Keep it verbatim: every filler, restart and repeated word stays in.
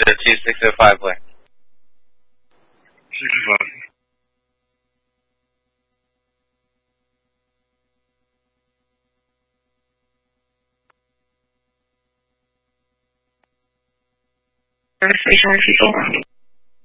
T six oh five way. six oh five. Station people.